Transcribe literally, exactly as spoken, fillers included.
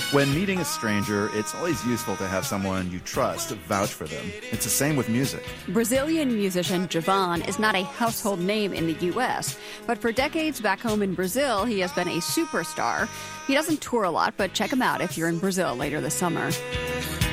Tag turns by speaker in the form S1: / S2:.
S1: When meeting a stranger, it's always useful to have someone you trust vouch for them. It's the same with music.
S2: Brazilian musician Djavan is not a household name in the U S, but for decades back home in Brazil, he has been a superstar. He doesn't tour a lot, but check him out if you're in Brazil later this summer.